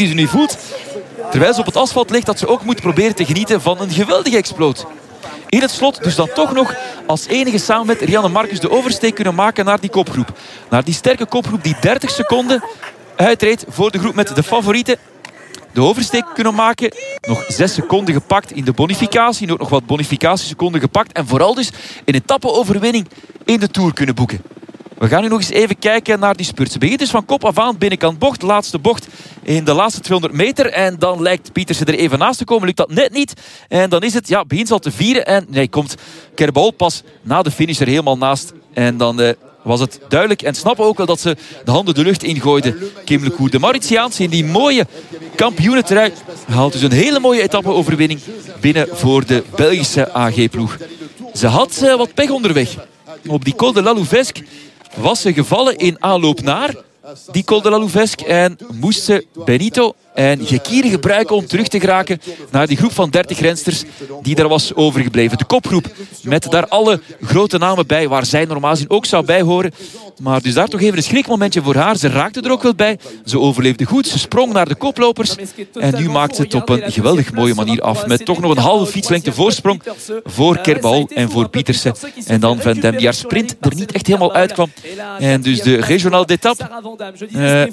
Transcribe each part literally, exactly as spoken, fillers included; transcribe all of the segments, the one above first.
die ze nu voelt, terwijl ze op het asfalt ligt, dat ze ook moet proberen te genieten van een geweldige exploot. In het slot dus dan toch nog als enige samen met Rianne Marcus de oversteek kunnen maken naar die kopgroep. Naar die sterke kopgroep die dertig seconden uitreed voor de groep met de favorieten. De oversteek kunnen maken. Nog zes seconden gepakt in de bonificatie. Ook nog wat bonificatieseconden gepakt. En vooral dus een etappe-overwinning in de Tour kunnen boeken. We gaan nu nog eens even kijken naar die spurt. Ze begint dus van kop af aan, binnenkant bocht. De laatste bocht in de laatste tweehonderd meter. En dan lijkt Pietersen er even naast te komen. Lukt dat net niet. En dan is het, ja, begint ze al te vieren. En nee, komt Kerbal pas na de finish er helemaal naast. En dan uh, was het duidelijk. En snappen ook wel dat ze de handen de lucht ingooide. Kim Lecour, de Mauritiaanse in die mooie kampioenentrui, haalt dus een hele mooie etappe-overwinning binnen voor de Belgische A G-ploeg. Ze had uh, wat pech onderweg. Op die Col de la Louvesque was ze gevallen in aanloop naar die Col de la Louvesque en moest ze Benito en Gekiri gebruiken om terug te geraken naar die groep van dertig rensters die daar was overgebleven. De kopgroep met daar alle grote namen bij waar zij normaal gezien ook zou bij horen. Maar dus daar toch even een schrikmomentje voor haar. Ze raakte er ook wel bij. Ze overleefde goed. Ze sprong naar de koplopers. En nu maakt ze het op een geweldig mooie manier af. Met toch nog een halve fietslengte voorsprong voor Kerbal en voor Pietersen. En dan Van Dem die haar sprint er niet echt helemaal uitkwam. En dus de regionale d'étape. Uh,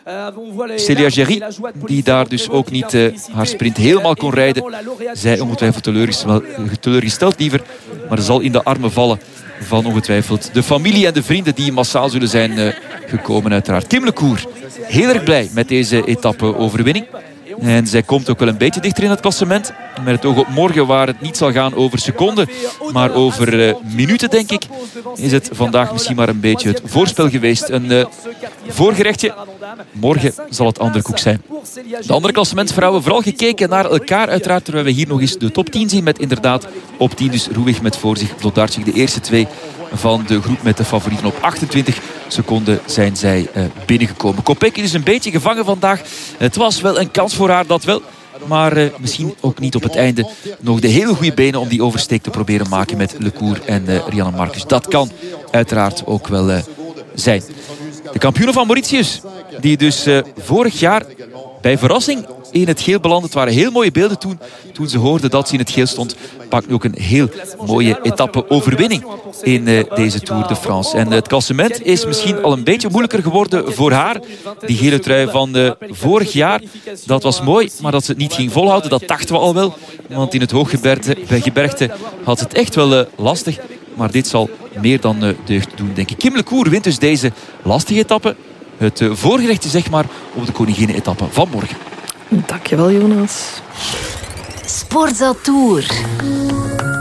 Célia Géry, die daar dus ook niet uh, haar sprint helemaal kon rijden. Zij ongetwijfeld teleurgesteld, teleurgesteld liever. Maar ze zal in de armen vallen van ongetwijfeld de familie en de vrienden die massaal zullen zijn uh, gekomen uiteraard. Kim Lecour, heel erg blij met deze etappe-overwinning. En zij komt ook wel een beetje dichter in het klassement. Met het oog op morgen, waar het niet zal gaan over seconden, maar over uh, minuten, denk ik, is het vandaag misschien maar een beetje het voorspel geweest. Een uh, voorgerechtje. Morgen zal het andere koek zijn. De andere klassementsvrouwen, vooral gekeken naar elkaar uiteraard, terwijl we hier nog eens de top tien zien met inderdaad op tien dus Roewig met voor zich Vlodarczyk, de eerste twee van de groep met de favorieten. Op achtentwintig seconden zijn zij uh, binnengekomen. Kopecky is een beetje gevangen vandaag. Het was wel een kans voor haar, dat wel. Maar uh, misschien ook niet op het einde nog de hele goede benen om die oversteek te proberen maken met Lecour en uh, Rianne Marcus. Dat kan uiteraard ook wel uh, zijn. De kampioenen van Mauritius, die dus uh, vorig jaar bij verrassing in het geel belandde. Het waren heel mooie beelden toen, toen ze hoorden dat ze in het geel stond. Pakt nu ook een heel mooie etappe-overwinning in uh, deze Tour de France. En uh, het klassement is misschien al een beetje moeilijker geworden voor haar. Die gele trui van uh, vorig jaar, dat was mooi, maar dat ze het niet ging volhouden, dat dachten we al wel. Want in het hooggebergte had ze het echt wel uh, lastig. Maar dit zal meer dan uh, deugd doen, denk ik. Kim Lecour wint dus deze lastige etappe. Het uh, voorgerechte, zeg maar, op de koninginnen-etappe van morgen. Dankjewel, Jonas. Sportza Tour.